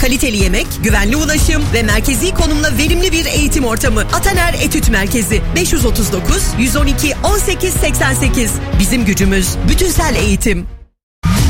Kaliteli yemek, güvenli ulaşım ve merkezi konumla verimli bir eğitim ortamı. Ataner Etüt Merkezi 539 112 1888. Bizim gücümüz bütünsel eğitim.